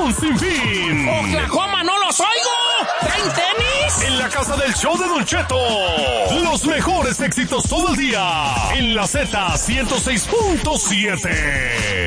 un sinfín. ¡Oklahoma, no los oigo! ¿Traen tenis? En la casa del show de Don Cheto. Los mejores éxitos todo el día. En la Z 106.7.